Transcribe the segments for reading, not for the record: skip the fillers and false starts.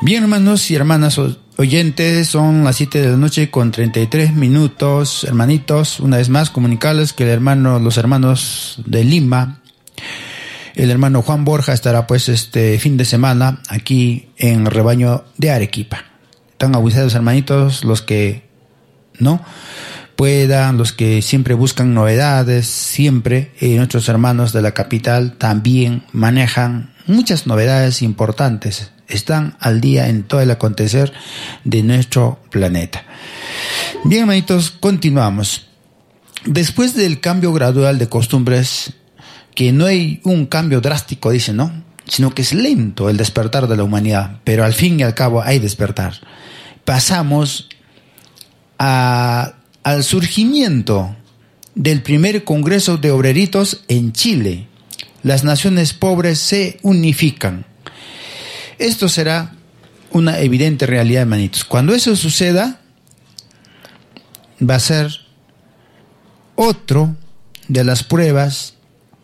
Bien, hermanos y hermanas oyentes, son las 7 de la noche con 33 minutos. Hermanitos, una vez más comunicarles que los hermanos de Lima, el hermano Juan Borja estará pues este fin de semana aquí en Rebaño de Arequipa. Están avisados, hermanitos, los que no puedan, los que siempre buscan novedades, siempre nuestros hermanos de la capital también manejan muchas novedades importantes. Están al día en todo el acontecer de nuestro planeta. Bien, hermanitos, continuamos. Después del cambio gradual de costumbres, que no hay un cambio drástico, dice, ¿no? Sino que es lento el despertar de la humanidad, pero al fin y al cabo hay despertar. Pasamos al surgimiento del primer Congreso de Obreritos en Chile. Las naciones pobres se unifican. Esto será una evidente realidad, hermanitos. Cuando eso suceda, va a ser otro de las pruebas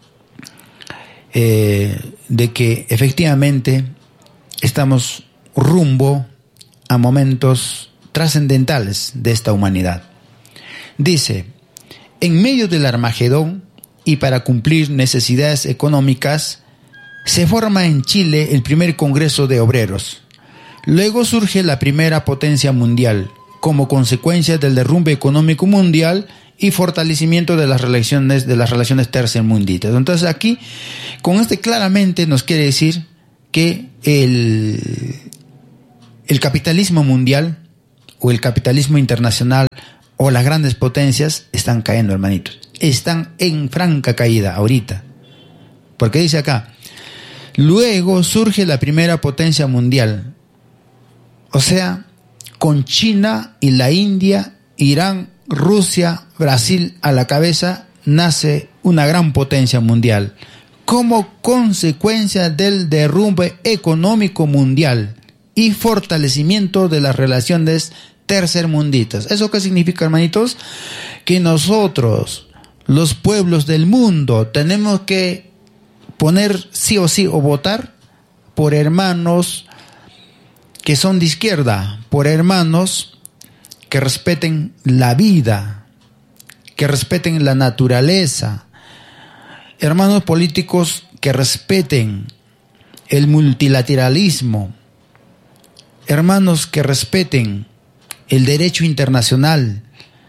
de que efectivamente estamos rumbo a momentos trascendentales de esta humanidad. Dice, en medio del Armagedón y para cumplir necesidades económicas, se forma en Chile el primer Congreso de Obreros. Luego surge la primera potencia mundial, como consecuencia del derrumbe económico mundial y fortalecimiento de las relaciones tercermundistas. Entonces aquí, con claramente nos quiere decir que el capitalismo mundial o el capitalismo internacional o las grandes potencias están cayendo, hermanitos. Están en franca caída ahorita. Porque dice acá, luego surge la primera potencia mundial. O sea, con China y la India, Irán, Rusia, Brasil a la cabeza, nace una gran potencia mundial. Como consecuencia del derrumbe económico mundial y fortalecimiento de las relaciones tercermundistas. ¿Eso qué significa, hermanitos? Que nosotros, los pueblos del mundo, tenemos que poner sí o sí o votar por hermanos que son de izquierda, por hermanos que respeten la vida, que respeten la naturaleza, hermanos políticos que respeten el multilateralismo, hermanos que respeten el derecho internacional.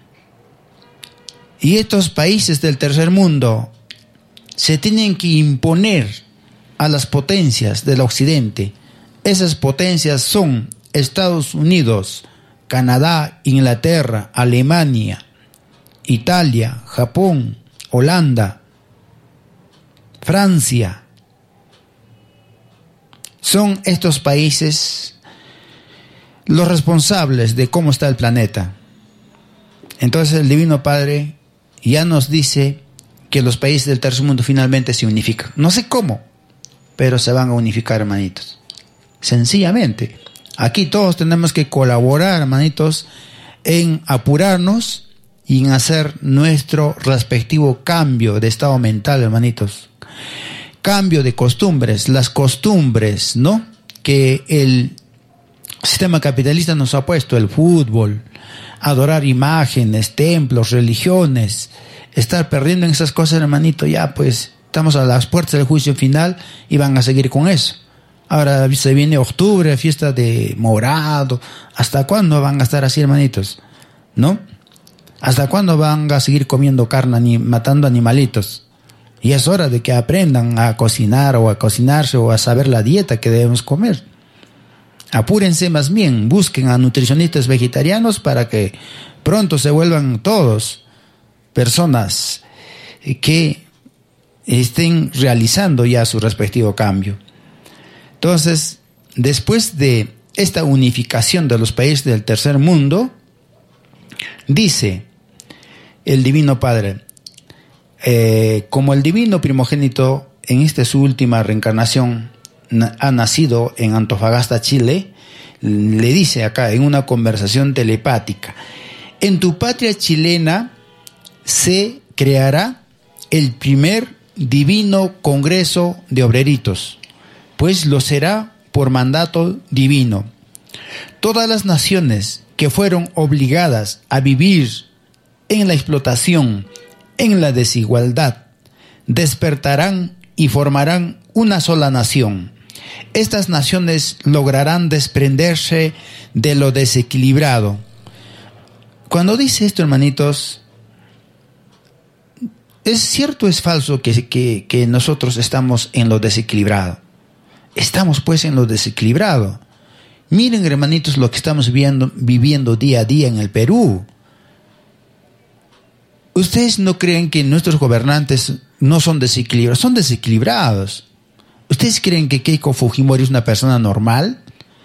Y estos países del tercer mundo se tienen que imponer a las potencias del occidente. Esas potencias son Estados Unidos, Canadá, Inglaterra, Alemania, Italia, Japón, Holanda, Francia. Son estos países los responsables de cómo está el planeta. Entonces el Divino Padre ya nos dice que los países del tercer mundo finalmente se unifican. No sé cómo, pero se van a unificar, hermanitos. Sencillamente. Aquí todos tenemos que colaborar, hermanitos, en apurarnos y en hacer nuestro respectivo cambio de estado mental, hermanitos. Cambio de costumbres, las costumbres, ¿no?, que el sistema capitalista nos ha puesto, el fútbol, adorar imágenes, templos, religiones, estar perdiendo en esas cosas, hermanito. Ya pues estamos a las puertas del juicio final y van a seguir con eso. Ahora se viene octubre, fiesta de morado. ¿Hasta cuándo van a estar así, hermanitos? ¿No? ¿Hasta cuándo van a seguir comiendo carne, matando animalitos? Y es hora de que aprendan a cocinar o a cocinarse o a saber la dieta que debemos comer. Apúrense más bien, busquen a nutricionistas vegetarianos para que pronto se vuelvan todos personas que estén realizando ya su respectivo cambio. Entonces, después de esta unificación de los países del tercer mundo, dice el Divino Padre, como el Divino Primogénito en esta su última reencarnación ha nacido en Antofagasta, Chile, le dice acá en una conversación telepática, en tu patria chilena se creará el primer divino Congreso de Obreritos, pues lo será por mandato divino. Todas las naciones que fueron obligadas a vivir en la explotación, en la desigualdad, despertarán y formarán una sola nación. Estas naciones lograrán desprenderse de lo desequilibrado. Cuando dice esto, hermanitos, ¿es cierto o es falso que nosotros estamos en lo desequilibrado? Estamos pues en lo desequilibrado. Miren, hermanitos, lo que estamos viviendo día a día en el Perú. ¿Ustedes no creen que nuestros gobernantes no son desequilibrados? Son desequilibrados. ¿Ustedes creen que Keiko Fujimori es una persona normal?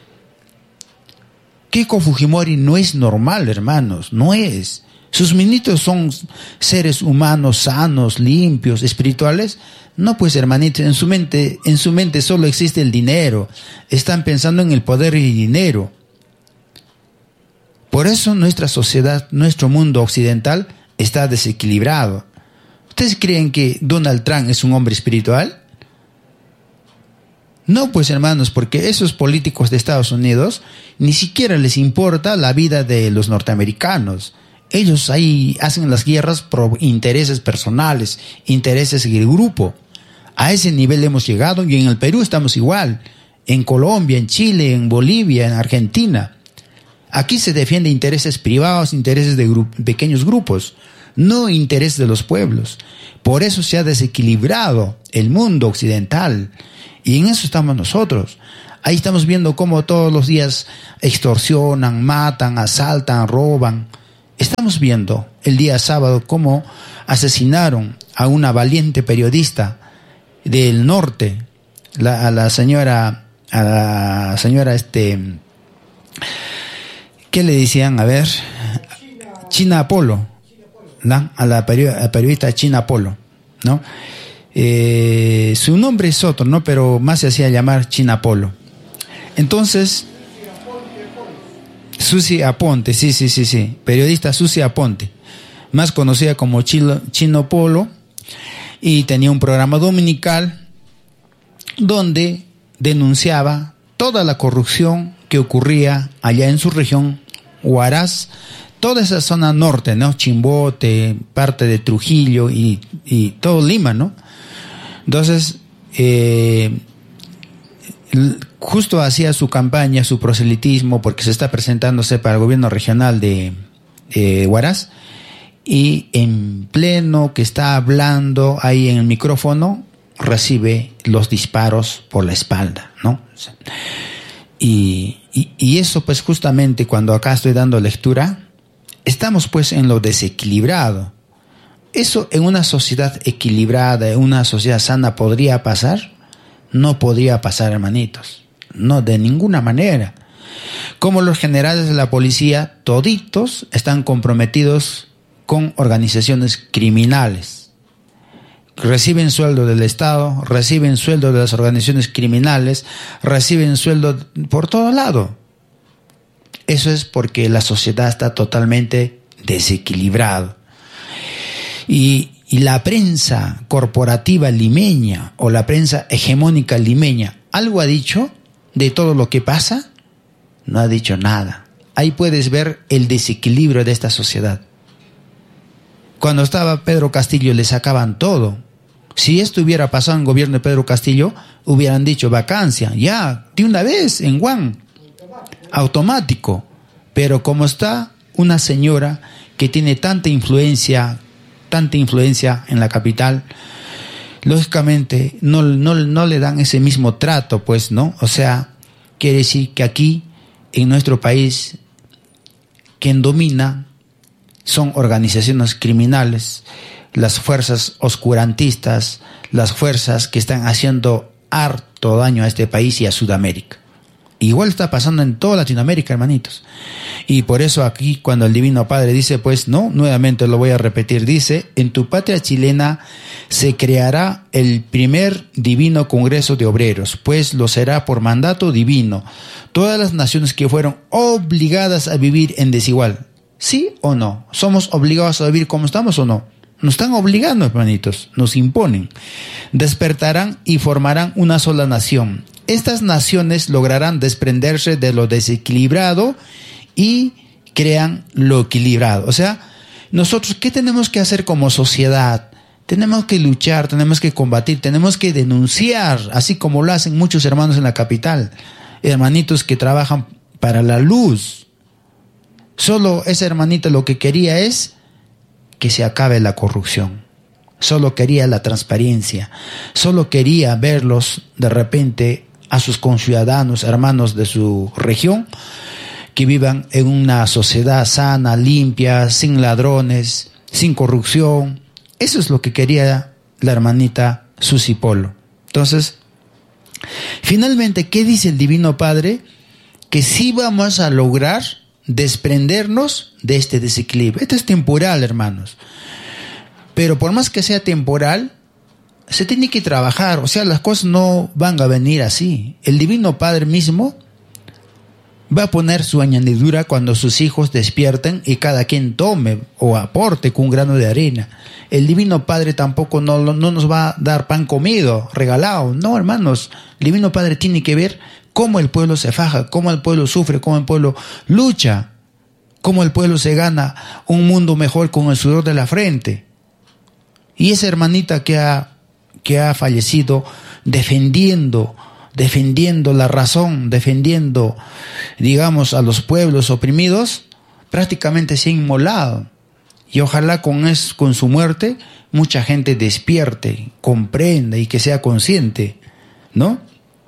Keiko Fujimori no es normal, hermanos, no es. Sus ministros son seres humanos sanos, limpios, espirituales. No, pues, hermanitos, en su mente solo existe el dinero. Están pensando en el poder y el dinero. Por eso nuestra sociedad, nuestro mundo occidental está desequilibrado. ¿Ustedes creen que Donald Trump es un hombre espiritual? No, pues, hermanos, porque esos políticos de Estados Unidos ni siquiera les importa la vida de los norteamericanos. Ellos ahí hacen las guerras por intereses personales, intereses del grupo. A ese nivel hemos llegado, y en el Perú estamos igual. En Colombia, en Chile, en Bolivia, en Argentina. Aquí se defiende intereses privados, intereses de pequeños grupos, no intereses de los pueblos. Por eso se ha desequilibrado el mundo occidental. Y en eso estamos nosotros. Ahí estamos viendo cómo todos los días extorsionan, matan, asaltan, roban. Estamos viendo el día sábado cómo asesinaron a una valiente periodista del norte, a la señora, ¿qué le decían? A ver, China Apolo, ¿no? A la periodista China Apolo, ¿no? Su nombre es otro, ¿no? Pero más se hacía llamar China Apolo. Entonces, Susi Aponte, sí, periodista Susi Aponte, más conocida como Chino Polo, y tenía un programa dominical donde denunciaba toda la corrupción que ocurría allá en su región, Huaraz, toda esa zona norte, ¿no? Chimbote, parte de Trujillo y todo Lima, ¿no? Entonces, justo hacía su campaña, su proselitismo, porque se está presentándose para el gobierno regional de Huaraz, y en pleno que está hablando ahí en el micrófono, recibe los disparos por la espalda, ¿no? Y eso, pues, justamente cuando acá estoy dando lectura, estamos pues en lo desequilibrado. ¿Eso en una sociedad equilibrada, en una sociedad sana podría pasar? No podría pasar, hermanitos. No, de ninguna manera. Como los generales de la policía, toditos están comprometidos con organizaciones criminales. Reciben sueldo del Estado, reciben sueldo de las organizaciones criminales, reciben sueldo por todo lado. Eso es porque la sociedad está totalmente desequilibrada. Y la prensa corporativa limeña o la prensa hegemónica limeña, ¿algo ha dicho de todo lo que pasa? No ha dicho nada. Ahí puedes ver el desequilibrio de esta sociedad. Cuando estaba Pedro Castillo le sacaban todo. Si esto hubiera pasado en el gobierno de Pedro Castillo, hubieran dicho vacancia, ya, de una vez, en Guam, automático. Pero como está una señora que tiene tanta influencia en la capital, lógicamente no le dan ese mismo trato, pues, ¿no? O sea, quiere decir que aquí, en nuestro país, quien domina son organizaciones criminales, las fuerzas oscurantistas, las fuerzas que están haciendo harto daño a este país y a Sudamérica. Igual está pasando en toda Latinoamérica, hermanitos. Y por eso aquí, cuando el Divino Padre dice, pues no, nuevamente lo voy a repetir, dice, en tu patria chilena se creará el primer divino Congreso de Obreros, pues lo será por mandato divino. Todas las naciones que fueron obligadas a vivir en desigual. ¿Sí o no? ¿Somos obligados a vivir como estamos o no? Nos están obligando, hermanitos, nos imponen. Despertarán y formarán una sola nación. estas naciones lograrán desprenderse de lo desequilibrado y crean lo equilibrado. O sea, nosotros, ¿qué tenemos que hacer como sociedad? Tenemos que luchar, tenemos que combatir, tenemos que denunciar, así como lo hacen muchos hermanos en la capital, hermanitos que trabajan para la luz. Solo esa hermanita lo que quería es que se acabe la corrupción. Solo quería la transparencia. Solo quería verlos de repente a sus conciudadanos, hermanos de su región, que vivan en una sociedad sana, limpia, sin ladrones, sin corrupción. Eso es lo que quería la hermanita Susi Polo. Entonces, finalmente, ¿qué dice el Divino Padre? Que sí vamos a lograr desprendernos de este desequilibrio. Esto es temporal, hermanos. Pero por más que sea temporal, se tiene que trabajar. O sea, las cosas no van a venir así. El Divino Padre mismo va a poner su añadidura cuando sus hijos despierten y cada quien tome o aporte con un grano de arena. El Divino Padre tampoco no nos va a dar pan comido, regalado. No, hermanos. El Divino Padre tiene que ver cómo el pueblo se faja, cómo el pueblo sufre, cómo el pueblo lucha, cómo el pueblo se gana un mundo mejor con el sudor de la frente. Y esa hermanita que ha fallecido defendiendo la razón, defendiendo, digamos, a los pueblos oprimidos, prácticamente se ha inmolado. Y ojalá con su muerte mucha gente despierte, comprenda y que sea consciente, ¿no?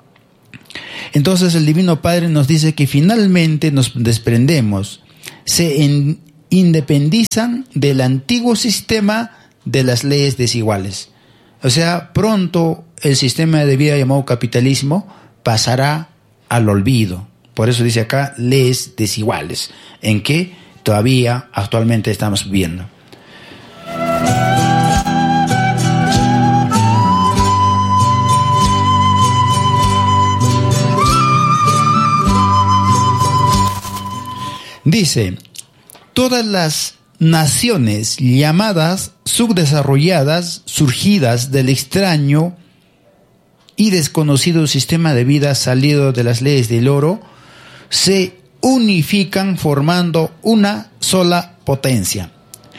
Entonces el Divino Padre nos dice que finalmente nos desprendemos, se independizan del antiguo sistema de las leyes desiguales. O sea, pronto el sistema de vida llamado capitalismo pasará al olvido. Por eso dice acá, leyes desiguales, en que todavía actualmente estamos viviendo. Dice, todas las naciones llamadas subdesarrolladas, surgidas del extraño y desconocido sistema de vida salido de las leyes del oro, se unifican formando una sola potencia.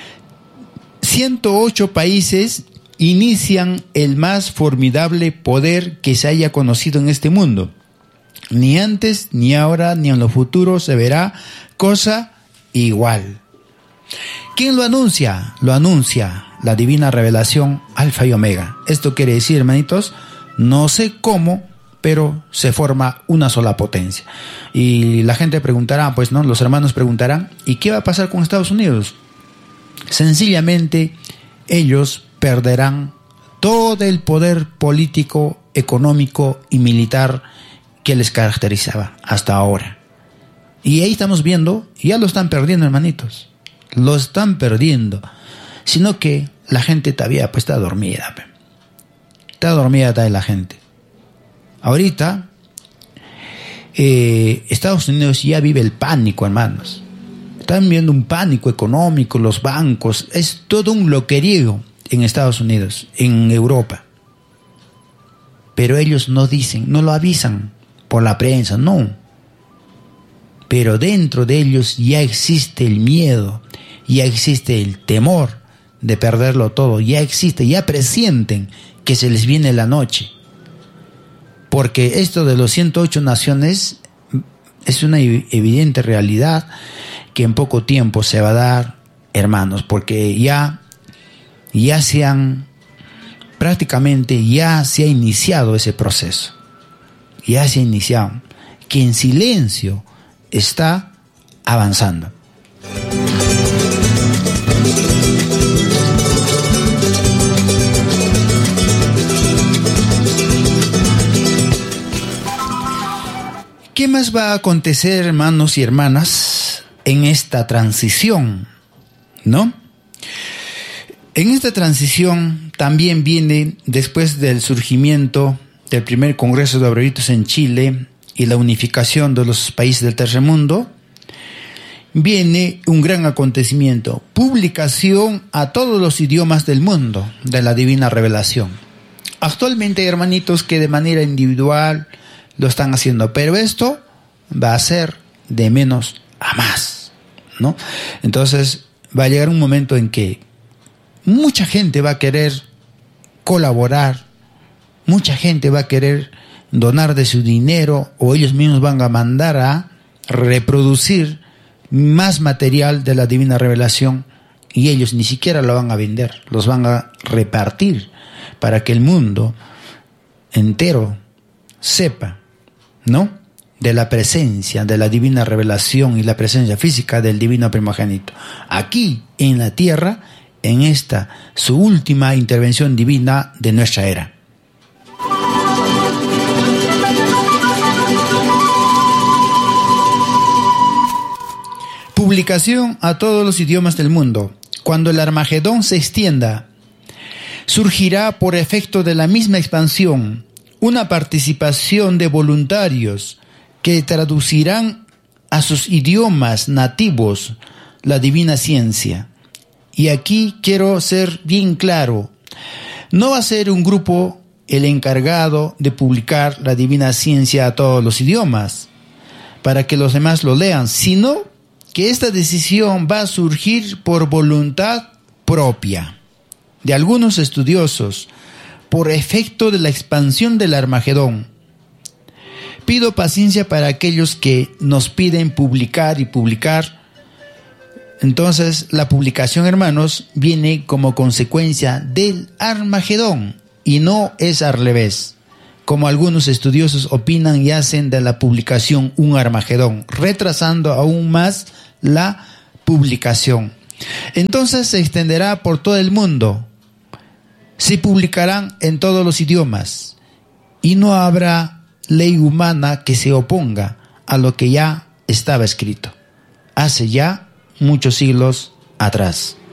108 países inician el más formidable poder que se haya conocido en este mundo. Ni antes, ni ahora, ni en lo futuro se verá cosa igual. ¿Quién lo anuncia? Lo anuncia la divina revelación Alfa y Omega. Esto quiere decir, hermanitos, no sé cómo, pero se forma una sola potencia. Y la gente preguntará, pues no, los hermanos preguntarán, ¿y qué va a pasar con Estados Unidos? Sencillamente, ellos perderán todo el poder político, económico y militar que les caracterizaba hasta ahora. Y ahí estamos viendo, ya lo están perdiendo, hermanitos. Lo están perdiendo. Sino que la gente todavía pues está dormida. Está dormida todavía la gente. Ahorita, Estados Unidos ya vive el pánico, hermanos. Están viendo un pánico económico, los bancos. Es todo un loquerío en Estados Unidos, en Europa. Pero ellos no dicen, no lo avisan por la prensa, no. Pero dentro de ellos ya existe el miedo, ya existe el temor de perderlo todo, ya existe, ya presienten que se les viene la noche. Porque esto de los 108 naciones es una evidente realidad que en poco tiempo se va a dar, hermanos, porque prácticamente ya se ha iniciado ese proceso. Ya se ha iniciado, que en silencio está avanzando. ¿Qué más va a acontecer, hermanos y hermanas, en esta transición? ¿No? En esta transición también viene, después del surgimiento del primer Congreso de Obreros en Chile y la unificación de los países del tercer mundo, viene un gran acontecimiento, publicación a todos los idiomas del mundo de la divina revelación. Actualmente hay hermanitos que de manera individual lo están haciendo, pero esto va a ser de menos a más, ¿no? Entonces va a llegar un momento en que mucha gente va a querer colaborar, mucha gente va a querer donar de su dinero, o ellos mismos van a mandar a reproducir más material de la divina revelación, y ellos ni siquiera lo van a vender, los van a repartir para que el mundo entero sepa, ¿no?, de la presencia de la divina revelación y la presencia física del divino primogénito aquí en la tierra, en esta su última intervención divina de nuestra era. Publicación a todos los idiomas del mundo. Cuando el Armagedón se extienda, surgirá por efecto de la misma expansión una participación de voluntarios que traducirán a sus idiomas nativos la divina ciencia. Y aquí quiero ser bien claro, no va a ser un grupo el encargado de publicar la divina ciencia a todos los idiomas para que los demás lo lean, sino que esta decisión va a surgir por voluntad propia de algunos estudiosos por efecto de la expansión del Armagedón. Pido paciencia para aquellos que nos piden publicar y publicar. Entonces, la publicación, hermanos, viene como consecuencia del Armagedón y no es al revés, como algunos estudiosos opinan y hacen de la publicación un Armagedón, retrasando aún más la publicación. Entonces se extenderá por todo el mundo, se publicarán en todos los idiomas y no habrá ley humana que se oponga a lo que ya estaba escrito hace ya muchos siglos atrás.